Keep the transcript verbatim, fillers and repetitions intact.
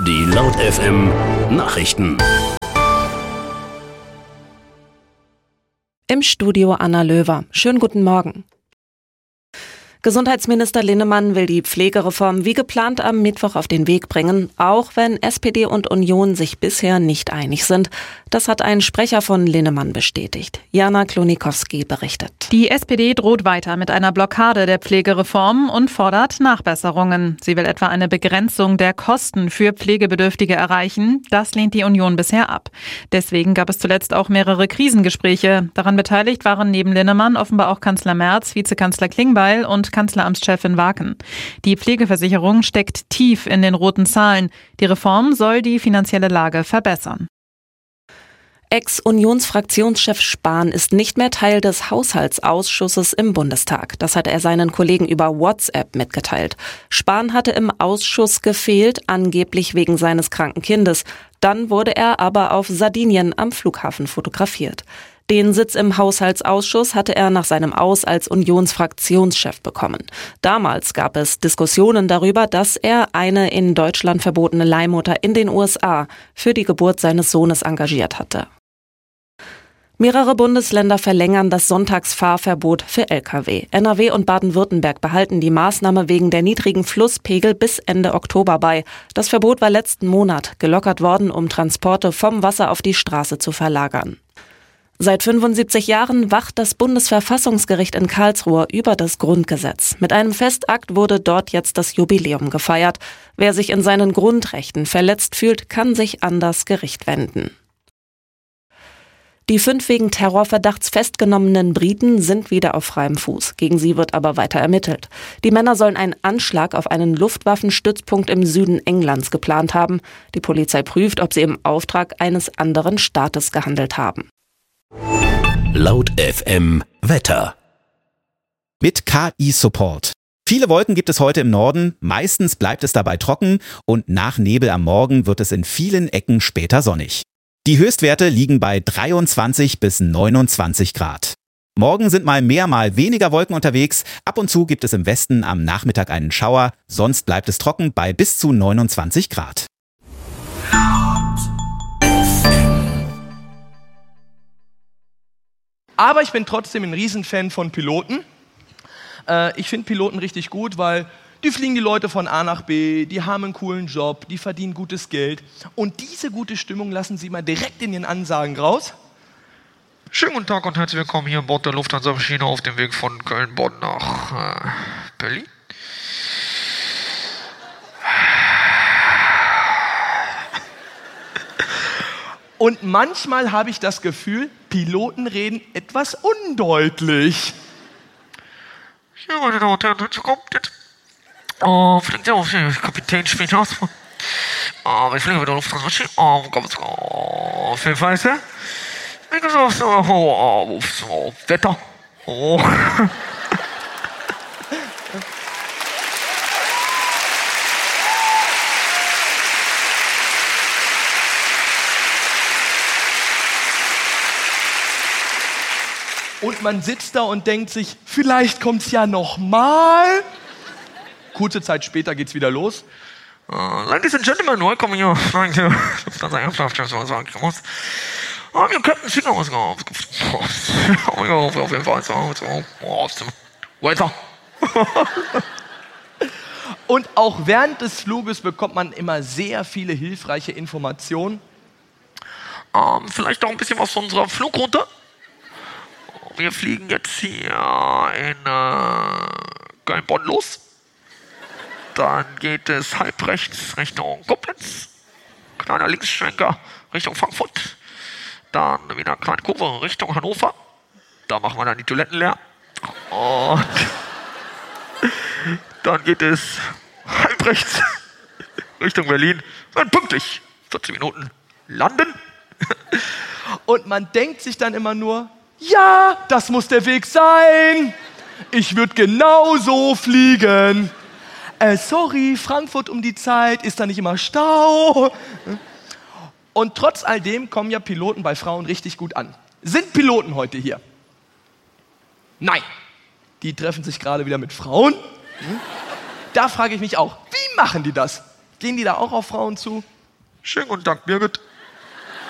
Die Laut F M Nachrichten. Im Studio Anna Löwer. Schönen guten Morgen. Gesundheitsminister Linnemann will die Pflegereform wie geplant am Mittwoch auf den Weg bringen, auch wenn S P D und Union sich bisher nicht einig sind. Das hat ein Sprecher von Linnemann bestätigt. Jana Klonikowski berichtet. Die S P D droht weiter mit einer Blockade der Pflegereform und fordert Nachbesserungen. Sie will etwa eine Begrenzung der Kosten für Pflegebedürftige erreichen. Das lehnt die Union bisher ab. Deswegen gab es zuletzt auch mehrere Krisengespräche. Daran beteiligt waren neben Linnemann offenbar auch Kanzler Merz, Vizekanzler Klingbeil und Kanzleramtschefin Waken. Die Pflegeversicherung steckt tief in den roten Zahlen. Die Reform soll die finanzielle Lage verbessern. Ex-Unionsfraktionschef Spahn ist nicht mehr Teil des Haushaltsausschusses im Bundestag. Das hat er seinen Kollegen über WhatsApp mitgeteilt. Spahn hatte im Ausschuss gefehlt, angeblich wegen seines kranken Kindes. Dann wurde er aber auf Sardinien am Flughafen fotografiert. Den Sitz im Haushaltsausschuss hatte er nach seinem Aus als Unionsfraktionschef bekommen. Damals gab es Diskussionen darüber, dass er eine in Deutschland verbotene Leihmutter in den U S A für die Geburt seines Sohnes engagiert hatte. Mehrere Bundesländer verlängern das Sonntagsfahrverbot für L K W. N R W und Baden-Württemberg behalten die Maßnahme wegen der niedrigen Flusspegel bis Ende Oktober bei. Das Verbot war letzten Monat gelockert worden, um Transporte vom Wasser auf die Straße zu verlagern. Seit fünfundsiebzig Jahren wacht das Bundesverfassungsgericht in Karlsruhe über das Grundgesetz. Mit einem Festakt wurde dort jetzt das Jubiläum gefeiert. Wer sich in seinen Grundrechten verletzt fühlt, kann sich an das Gericht wenden. Die fünf wegen Terrorverdachts festgenommenen Briten sind wieder auf freiem Fuß. Gegen sie wird aber weiter ermittelt. Die Männer sollen einen Anschlag auf einen Luftwaffenstützpunkt im Süden Englands geplant haben. Die Polizei prüft, ob sie im Auftrag eines anderen Staates gehandelt haben. Laut F M Wetter. Mit K I-Support. Viele Wolken gibt es heute im Norden, meistens bleibt es dabei trocken und nach Nebel am Morgen wird es in vielen Ecken später sonnig. Die Höchstwerte liegen bei dreiundzwanzig bis neunundzwanzig Grad. Morgen sind mal mehr, mal weniger Wolken unterwegs. Ab und zu gibt es im Westen am Nachmittag einen Schauer, sonst bleibt es trocken bei bis zu neunundzwanzig Grad. Aber ich bin trotzdem ein Riesenfan von Piloten. Äh, ich finde Piloten richtig gut, weil die fliegen die Leute von A nach B, die haben einen coolen Job, die verdienen gutes Geld. Und diese gute Stimmung lassen sie mal direkt in ihren Ansagen raus. Schönen guten Tag und herzlich willkommen hier an Bord der Lufthansa-Maschine auf dem Weg von Köln-Bonn nach äh, Berlin. Und manchmal habe ich das Gefühl, Piloten reden etwas undeutlich. Ja, meine Damen und Herren, herzlich willkommen. Oh, fliegt ja auf den Kapitän später aus. Oh, wir fliegen mit der Lufthansa-Maschine. Oh, ganz, oh, viel Weiße. Wie gesagt, so, oh, oh, so, Wetter. Oh. Und man sitzt da und denkt sich, vielleicht kommt's ja noch mal. Kurze Zeit später geht's wieder los. Uh, ladies and gentlemen, welcome here. Thank you. Das ernsthaft, was man sagen muss. Oh, wir Captain Singer was auf. Oh ja, auf jeden Fall so. Oh, weiter. Und auch während des Fluges bekommt man immer sehr viele hilfreiche Informationen. Um, vielleicht auch ein bisschen was von unserer Flugroute. Wir fliegen jetzt hier in äh, Köln-Bonn los. Dann geht es halb rechts Richtung Koblenz. Kleiner Linksschwenker Richtung Frankfurt. Dann wieder eine kleine Kurve Richtung Hannover. Da machen wir dann die Toiletten leer. Und dann geht es halb rechts Richtung Berlin. Dann pünktlich vierzehn Minuten landen. Und man denkt sich dann immer nur, ja, das muss der Weg sein. Ich würde genau so fliegen. Äh, sorry, Frankfurt um die Zeit, ist da nicht immer Stau? Und trotz all dem kommen ja Piloten bei Frauen richtig gut an. Sind Piloten heute hier? Nein. Die treffen sich gerade wieder mit Frauen. Da frage ich mich auch, wie machen die das? Gehen die da auch auf Frauen zu? Schönen guten Tag, Birgit.